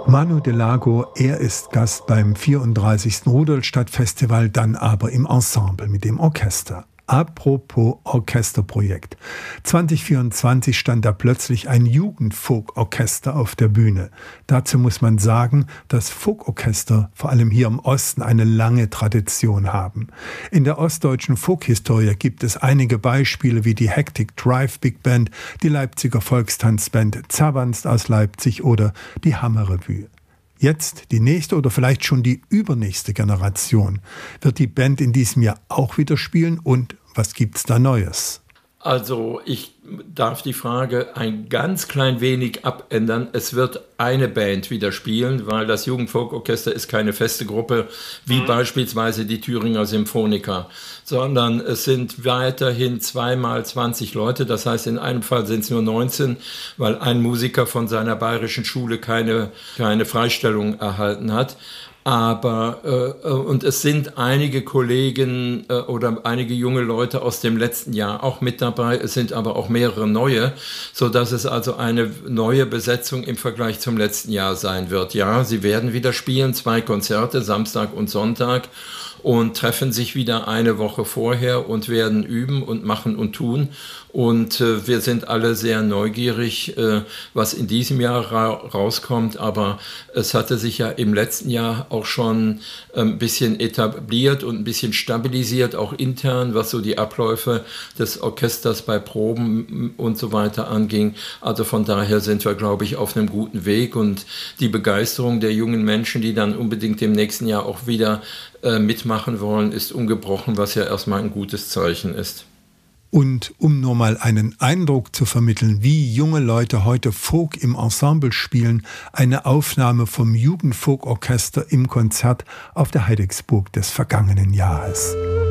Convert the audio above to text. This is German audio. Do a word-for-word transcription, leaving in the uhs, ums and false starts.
Manu Delago, er ist Gast beim vierunddreißigsten Rudolstadt-Festival, dann aber im Ensemble mit dem Orchester. Apropos Orchesterprojekt. zwanzig vierundzwanzig stand da plötzlich ein Jugendfolkorchester auf der Bühne. Dazu muss man sagen, dass Folkorchester vor allem hier im Osten eine lange Tradition haben. In der ostdeutschen Folkhistorie gibt es einige Beispiele wie die Hectic Drive Big Band, die Leipziger Volkstanzband Zawanst aus Leipzig oder die Hammerrevue. Jetzt die nächste oder vielleicht schon die übernächste Generation. Wird die Band in diesem Jahr auch wieder spielen und was gibt's da Neues? Also ich darf die Frage ein ganz klein wenig abändern. Es wird eine Band wieder spielen, weil das Jugendfolkorchester ist keine feste Gruppe, wie mhm. beispielsweise die Thüringer Symphoniker, sondern es sind weiterhin zweimal zwanzig Leute. Das heißt, in einem Fall sind es nur neunzehn, weil ein Musiker von seiner bayerischen Schule keine, keine Freistellung erhalten hat. Aber, äh, und es sind einige Kollegen äh, oder einige junge Leute aus dem letzten Jahr auch mit dabei. Es sind aber auch mehrere neue, so dass es also eine neue Besetzung im Vergleich zum letzten Jahr sein wird. Ja, sie werden wieder spielen, zwei Konzerte, Samstag und Sonntag, und treffen sich wieder eine Woche vorher und werden üben und machen und tun. Und äh, wir sind alle sehr neugierig, äh, was in diesem Jahr ra- rauskommt. Aber es hatte sich ja im letzten Jahr auch schon ein ähm, bisschen etabliert und ein bisschen stabilisiert, auch intern, was so die Abläufe des Orchesters bei Proben und so weiter anging. Also von daher sind wir, glaube ich, auf einem guten Weg. Und die Begeisterung der jungen Menschen, die dann unbedingt im nächsten Jahr auch wieder äh, mitmachen wollen, ist ungebrochen, was ja erstmal ein gutes Zeichen ist. Und um nur mal einen Eindruck zu vermitteln, wie junge Leute heute Folk im Ensemble spielen, eine Aufnahme vom Jugendfolkorchester im Konzert auf der Heidecksburg des vergangenen Jahres.